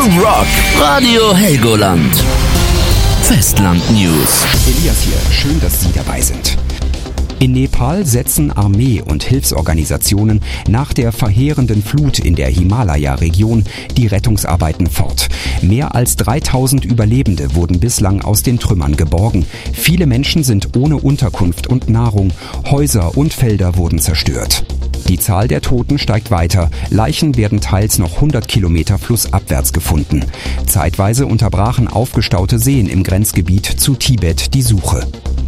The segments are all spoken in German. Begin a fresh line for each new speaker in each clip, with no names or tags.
Young Rock, Radio Helgoland. Festland News.
Elias hier, schön, dass Sie dabei sind. In Nepal setzen Armee und Hilfsorganisationen nach der verheerenden Flut in der Himalaya-Region die Rettungsarbeiten fort. Mehr als 3000 Überlebende wurden bislang aus den Trümmern geborgen. Viele Menschen sind ohne Unterkunft und Nahrung. Häuser und Felder wurden zerstört. Die Zahl der Toten steigt weiter. Leichen werden teils noch 100 Kilometer flussabwärts gefunden. Zeitweise unterbrachen aufgestaute Seen im Grenzgebiet zu Tibet die Suche.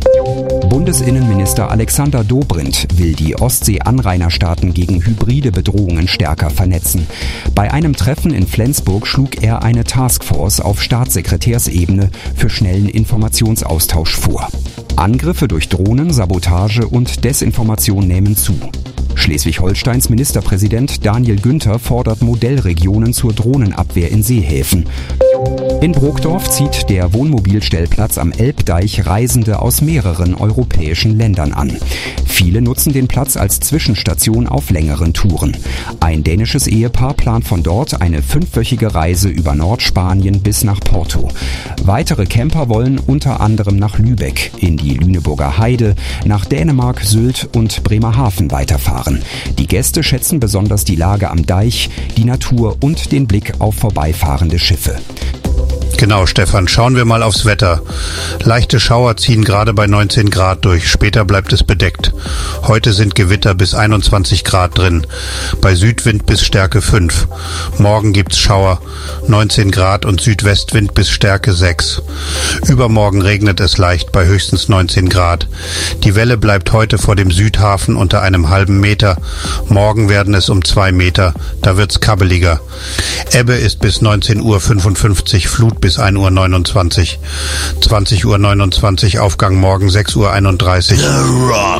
Bundesinnenminister Alexander Dobrindt will die Ostsee-Anrainerstaaten gegen hybride Bedrohungen stärker vernetzen. Bei einem Treffen in Flensburg schlug er eine Taskforce auf Staatssekretärsebene für schnellen Informationsaustausch vor. Angriffe durch Drohnen, Sabotage und Desinformation nehmen zu. Schleswig-Holsteins Ministerpräsident Daniel Günther fordert Modellregionen zur Drohnenabwehr in Seehäfen. In Brokdorf zieht der Wohnmobilstellplatz am Elbdeich Reisende aus mehreren europäischen Ländern an. Viele nutzen den Platz als Zwischenstation auf längeren Touren. Ein dänisches Ehepaar plant von dort eine 5-wöchige Reise über Nordspanien bis nach Porto. Weitere Camper wollen unter anderem nach Lübeck, in die Lüneburger Heide, nach Dänemark, Sylt und Bremerhaven weiterfahren. Die Gäste schätzen besonders die Lage am Deich, die Natur und den Blick auf vorbeifahrende Schiffe.
Genau, Stefan, schauen wir mal aufs Wetter. Leichte Schauer ziehen gerade bei 19 Grad durch, später bleibt es bedeckt. Heute sind Gewitter bis 21 Grad drin, bei Südwind bis Stärke 5. Morgen gibt's Schauer, 19 Grad und Südwestwind bis Stärke 6. Übermorgen regnet es leicht bei höchstens 19 Grad. Die Welle bleibt heute vor dem Südhafen unter einem halben Meter. Morgen werden es um 2 Meter, da wird's kabbeliger. Ebbe ist bis 19:55 Uhr, Flut bis 1:29 Uhr. 20:29 Uhr Aufgang morgen 6:31 Uhr.
The Rock.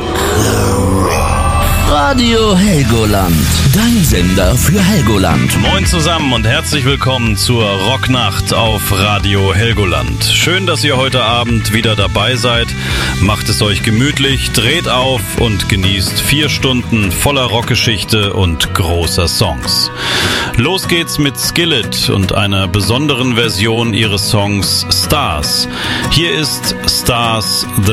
Radio Helgoland. Dein Sender für Helgoland.
Moin zusammen und herzlich willkommen zur Rocknacht auf Radio Helgoland. Schön, dass ihr heute Abend wieder dabei seid. Macht es euch gemütlich, dreht auf und genießt 4 Stunden voller Rockgeschichte und großer Songs. Los geht's mit Skillet und einer besonderen Version ihres Songs Stars. Hier ist Stars, The